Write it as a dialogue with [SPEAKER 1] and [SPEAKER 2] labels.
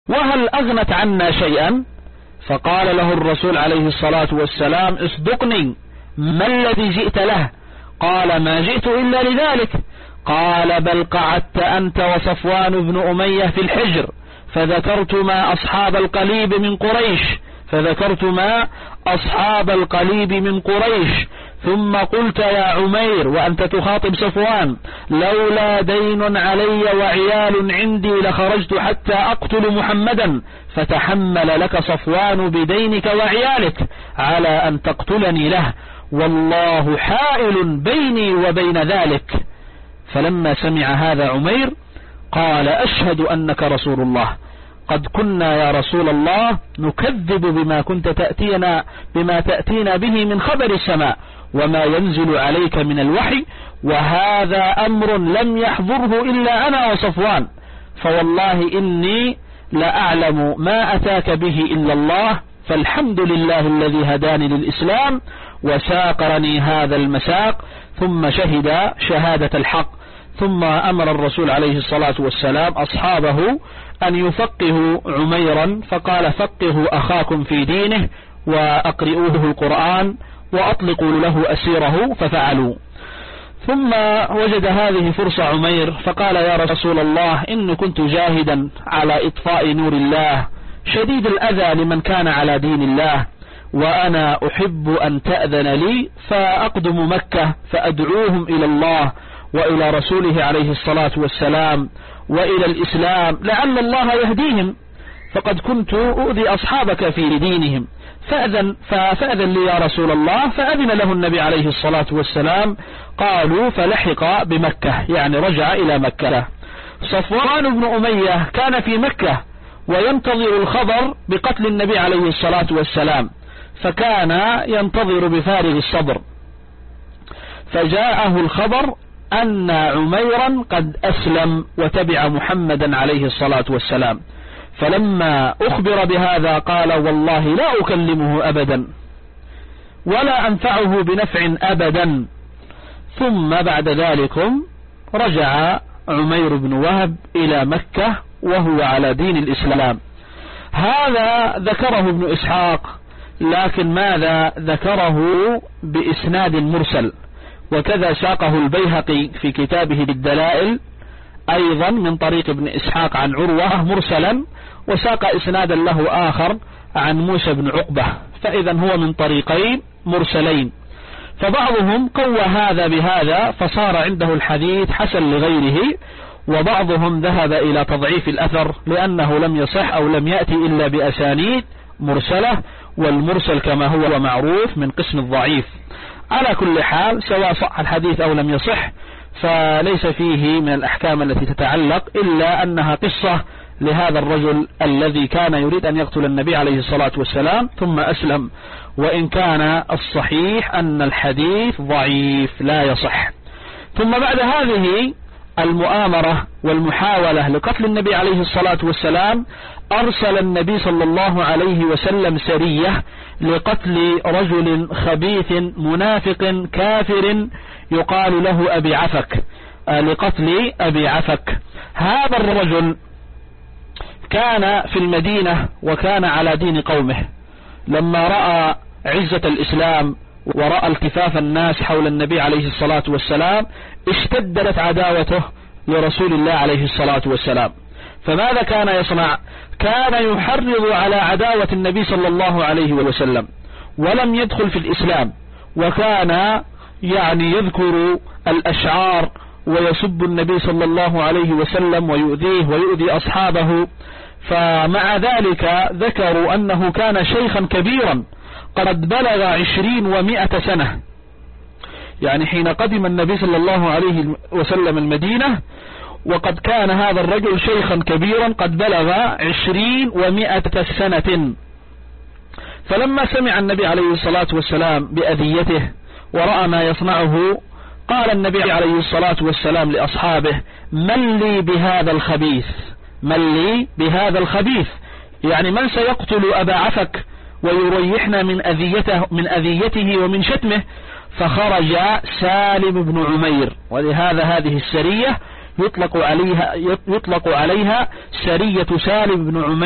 [SPEAKER 1] وهل أغنت عنا شيئا؟ فقال له الرسول عليه الصلاة والسلام: اصدقني، ما الذي جئت له؟ قال: ما جئت إلا لذلك. قال: بل قعدت أنت وصفوان بن أمية في الحجر فذكرتما أصحاب القليب من قريش، ثم قلت يا عمير وأنت تخاطب صفوان: لولا دين علي وعيال عندي لخرجت حتى أقتل محمدا، فتحمل لك صفوان بدينك وعيالك على أن تقتلني له، والله حائل بيني وبين ذلك. فلما سمع هذا عمير قال: أشهد أنك رسول الله، قد كنا يا رسول الله نكذب بما تأتينا به من خبر السماء وما ينزل عليك من الوحي، وهذا أمر لم يحضره إلا أنا وصفوان، فوالله إني لأعلم ما أتاك به إلا الله، فالحمد لله الذي هداني للإسلام وساقرني هذا المساق. ثم شهد شهادة الحق. ثم أمر الرسول عليه الصلاة والسلام أصحابه أن يفقهوا عميرا، فقال: فقهوا أخاكم في دينه وأقرئوه القرآن وأطلقوا له أسيره، ففعلوا. ثم وجد هذه فرصة عمير فقال: يا رسول الله، إن كنت جاهدا على إطفاء نور الله شديد الأذى لمن كان على دين الله، وأنا أحب أن تأذن لي فأقدم مكة فأدعوهم إلى الله وإلى رسوله عليه الصلاة والسلام وإلى الإسلام، لعل الله يهديهم، فقد كنت أؤذي أصحابك في دينهم، فأذن لي يا رسول الله. فأذن له النبي عليه الصلاة والسلام. قالوا: فلحق بمكة، يعني رجع إلى مكة. صفوان بن أمية كان في مكة وينتظر الخبر بقتل النبي عليه الصلاة والسلام، فكان ينتظر بفارغ الصبر، فجاءه الخبر أن عميرا قد أسلم وتبع محمدا عليه الصلاة والسلام. فلما أخبر بهذا قال: والله لا أكلمه أبدا ولا أنفعه بنفع أبدا. ثم بعد ذلك رجع عمير بن وهب إلى مكة وهو على دين الإسلام. هذا ذكره ابن إسحاق، لكن ماذا ذكره بإسناد مرسل، وكذا ساقه البيهقي في كتابه بالدلائل أيضا من طريق ابن إسحاق عن عروة مرسلا، وساق إسنادا له آخر عن موسى بن عقبة، فإذا هو من طريقين مرسلين. فبعضهم قوى هذا بهذا فصار عنده الحديث حسن لغيره، وبعضهم ذهب إلى تضعيف الأثر لأنه لم يصح أو لم يأتي إلا بأسانيد مرسلة، والمرسل كما هو معروف من قسم الضعيف. على كل حال سواء صح الحديث أو لم يصح فليس فيه من الأحكام التي تتعلق إلا أنها قصة لهذا الرجل الذي كان يريد أن يقتل النبي عليه الصلاة والسلام ثم أسلم، وإن كان الصحيح أن الحديث ضعيف لا يصح. ثم بعد هذه المؤامرة والمحاولة لقتل النبي عليه الصلاة والسلام أرسل النبي صلى الله عليه وسلم سرية لقتل رجل خبيث منافق كافر يقال له أبي عفك، لقتل أبي عفك. هذا الرجل كان في المدينة وكان على دين قومه، لما رأى عزة الإسلام ورأى التفاف الناس حول النبي عليه الصلاة والسلام اشتدت عداوته لرسول الله عليه الصلاة والسلام. فماذا كان يصنع؟ كان يحرض على عداوة النبي صلى الله عليه وسلم، ولم يدخل في الإسلام، وكان يذكر الأشعار ويسب النبي صلى الله عليه وسلم ويؤذيه ويؤذي أصحابه. فمع ذلك ذكروا أنه كان شيخا كبيرا قد بلغ 20 و100 سنة، يعني حين قدم النبي صلى الله عليه وسلم المدينة وقد كان هذا الرجل شيخا كبيرا قد بلغ 20 و100 سنة. فلما سمع النبي عليه الصلاة والسلام بأذيته ورأى ما يصنعه قال النبي عليه الصلاة والسلام لأصحابه: من لي بهذا الخبيث؟ من لي بهذا الخبيث؟ يعني من سيقتل أبا عفك ويريحنا من أذيته ومن شتمه؟ فخرج سالم بن عمير، ولهذا هذه السرية يطلق عليها سرية سالم بن عمير